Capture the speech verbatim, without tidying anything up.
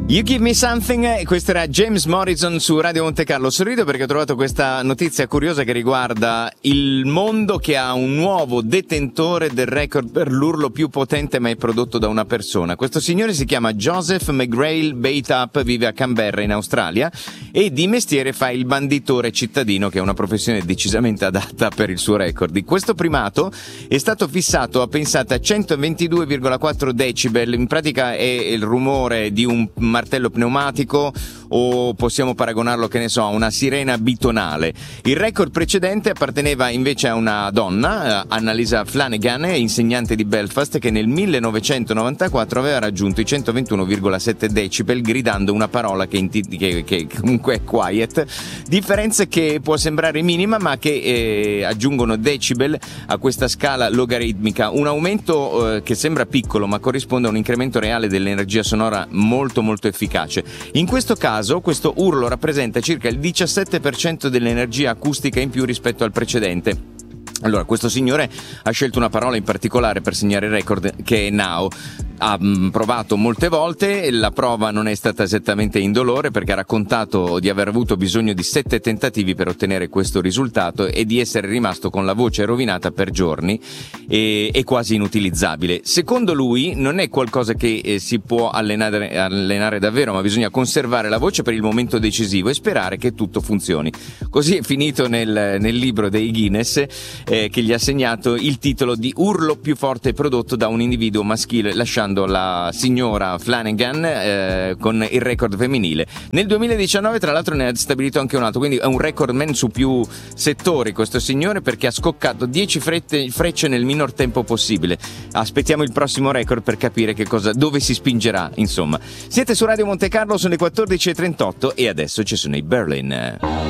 You Give Me Something, questo era James Morrison su Radio Monte Carlo. Sorrido perché ho trovato questa notizia curiosa che riguarda il mondo, che ha un nuovo detentore del record per l'urlo più potente mai prodotto da una persona. Questo signore si chiama Joseph McGrail Baitup, vive a Canberra in Australia e di mestiere fa il banditore cittadino, che è una professione decisamente adatta per il suo record. Di questo primato è stato fissato a, pensate, a centoventidue virgola quattro decibel, in pratica è il rumore di un martello pneumatico, o possiamo paragonarlo, che ne so, a una sirena bitonale. Il record precedente apparteneva invece a una donna, Annalisa Flanagan, insegnante di Belfast, che nel millenovecentonovantaquattro aveva raggiunto i centoventuno virgola sette decibel gridando una parola che, inti- che, che comunque è quiet. Differenza che può sembrare minima, ma che eh, aggiungono decibel a questa scala logaritmica. Un aumento eh, che sembra piccolo, ma corrisponde a un incremento reale dell'energia sonora molto molto efficace. In questo caso, questo urlo rappresenta circa il diciassette per cento dell'energia acustica in più rispetto al precedente. Allora, questo signore ha scelto una parola in particolare per segnare il record, che è now. Ha provato molte volte, la prova non è stata esattamente indolore, perché ha raccontato di aver avuto bisogno di sette tentativi per ottenere questo risultato e di essere rimasto con la voce rovinata per giorni e, e quasi inutilizzabile. Secondo lui non è qualcosa che eh, si può allenare, allenare davvero, ma bisogna conservare la voce per il momento decisivo e sperare che tutto funzioni. Così è finito nel, nel libro dei Guinness, eh, che gli ha segnato il titolo di urlo più forte prodotto da un individuo maschile, lasciando la signora Flanagan eh, con il record femminile. Nel duemiladiciannove tra l'altro ne ha stabilito anche un altro, quindi è un record man su più settori questo signore, perché ha scoccato dieci frette, frecce nel minor tempo possibile. Aspettiamo il prossimo record per capire che cosa, dove si spingerà, insomma. Siete su Radio Monte Carlo, sono le quattordici e trentotto e adesso ci sono i Berlin.